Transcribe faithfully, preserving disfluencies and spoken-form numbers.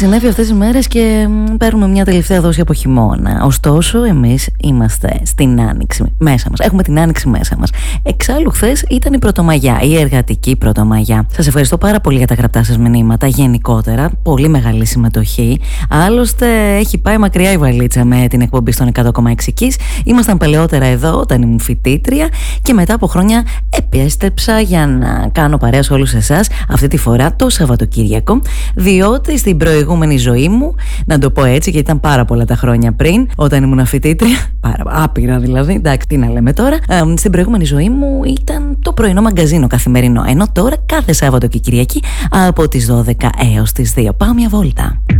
συνέβη αυτές τις μέρες και παίρνουμε μια τελευταία δόση από χειμώνα. Ωστόσο, εμείς είμαστε στην άνοιξη μέσα μας. Έχουμε την άνοιξη μέσα μας. Εξάλλου, χθες ήταν η Πρωτομαγιά, η εργατική Πρωτομαγιά. Σας ευχαριστώ πάρα πολύ για τα γραπτά σας μηνύματα. Γενικότερα, πολύ μεγάλη συμμετοχή. Άλλωστε, έχει πάει μακριά η βαλίτσα με την εκπομπή στον εκατό κόμμα έξι Kiss. Ήμασταν παλαιότερα εδώ όταν ήμουν φοιτήτρια και μετά από χρόνια επέστρεψα για να κάνω παρέα σε όλους εσάς, αυτή τη φορά το Σαββατοκύριακο, διότι στην προηγούμενη ζωή μου, να το πω έτσι, γιατί ήταν πάρα πολλά τα χρόνια πριν, όταν ήμουν φοιτήτρια, πάρα άπειρα δηλαδή, εντάξει, τι να λέμε τώρα, ε, στην προηγούμενη ζωή μου ήταν το πρωινό μαγκαζίνο καθημερινό, ενώ τώρα κάθε Σάββατο και Κυριακή από τις δώδεκα έως τις δύο. Πάω μια βόλτα.